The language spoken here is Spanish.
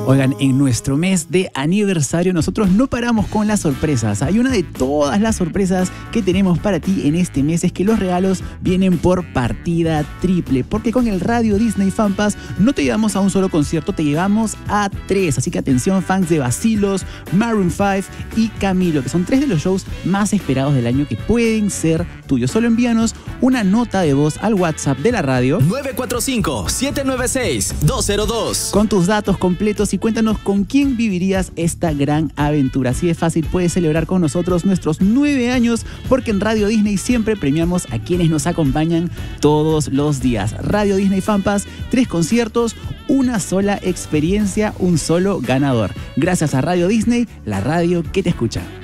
Oigan, en nuestro mes de aniversario nosotros no paramos con las sorpresas. Hay una de todas las sorpresas que tenemos para ti en este mes, es que los regalos vienen por partida triple, porque con el Radio Disney Fan Pass no te llevamos a un solo concierto, te llevamos a 3. Así que atención, fans de Basilos, Maroon 5 y Camilo, que son 3 de los shows más esperados del año que pueden ser tuyos. Solo envíanos una nota de voz al WhatsApp de la radio 945-796-202 con tus datos completos y cuéntanos con quién vivirías esta gran aventura. Así de fácil puedes celebrar con nosotros nuestros 9 años, porque en Radio Disney siempre premiamos a quienes nos acompañan todos los días. Radio Disney Fan Pass, 3 conciertos, una sola experiencia, un solo ganador. Gracias a Radio Disney, la radio que te escucha.